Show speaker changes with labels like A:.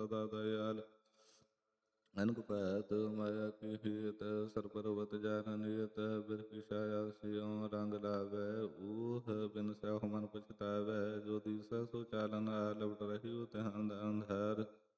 A: ਸਦਾ ਦਇਆਲ। ਅਨਕ ਭੈਤ ਮਾਇਆ ਕੀ ਹੀਤ, ਸਰ ਪਰਵਤ ਜਨ ਨੀਤ। ਬਿਰ ਕੀ ਛਾਇਆ ਸਿਉ ਰੰਗ ਲਾਵੈ, ਊਹ ਬਿਨ ਸਹੁ ਮਨ ਪਛਤਾਵੈ। ਜੋ ਦੀਸੈ ਸੋ ਚਾਲਨ, ਲਵਟ ਰਹਿਓ ਧਿਆਨ ਅੰਧਾਰ।